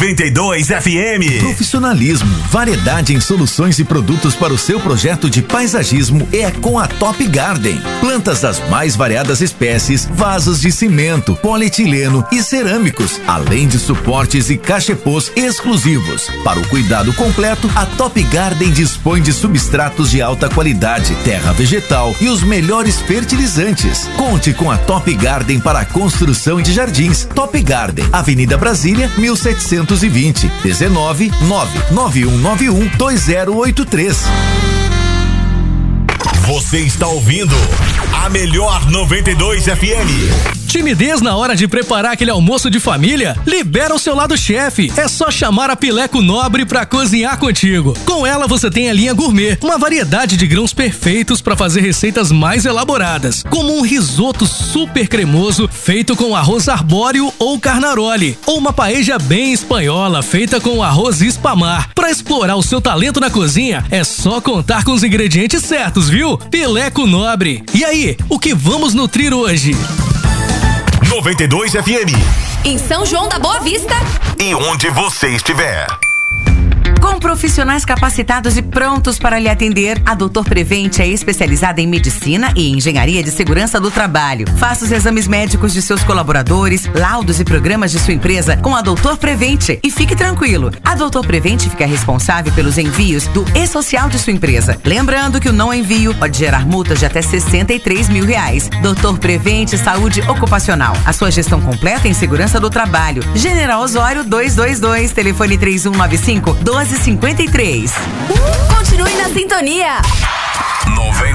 92 FM. Profissionalismo, variedade em soluções e produtos para o seu projeto de paisagismo é com a Top Garden. Plantas das mais variadas espécies, vasos de cimento, polietileno e cerâmicos, além de suportes e cachepôs exclusivos. Para o cuidado completo, a Top Garden dispõe de substratos de alta qualidade, terra vegetal e os melhores fertilizantes. Conte com a Top Garden para a construção de jardins. Top Garden, Avenida Brasília, 1720, 19-99191-2083. Você está ouvindo a melhor 92 FM. Timidez na hora de preparar aquele almoço de família? Libera o seu lado chefe. É só chamar a Pileco Nobre pra cozinhar contigo. Com ela você tem a linha gourmet, uma variedade de grãos perfeitos para fazer receitas mais elaboradas, como um risoto super cremoso feito com arroz arbóreo ou carnaroli, ou uma paella bem espanhola feita com arroz espamar. Para explorar o seu talento na cozinha, é só contar com os ingredientes certos, viu? Pileco Nobre. E aí, o que vamos nutrir hoje? 92 FM. Em São João da Boa Vista. E onde você estiver. Com profissionais capacitados e prontos para lhe atender, a Doutor Prevente é especializada em medicina e engenharia de segurança do trabalho. Faça os exames médicos de seus colaboradores, laudos e programas de sua empresa com a Doutor Prevente. E fique tranquilo, a Doutor Prevente fica responsável pelos envios do e-social de sua empresa. Lembrando que o não envio pode gerar multas de até R$63 mil. Doutor Prevente Saúde Ocupacional. A sua gestão completa em segurança do trabalho. General Osório 222, telefone 3195-1253. Continue na sintonia.